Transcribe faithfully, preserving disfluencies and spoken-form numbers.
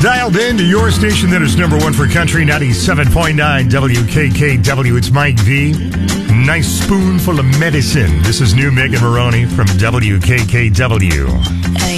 Dialed in to your station that is number one for country, ninety-seven point nine W K K W. It's Mike V. Nice spoonful of medicine. This is new Megan Maroney from W K K W.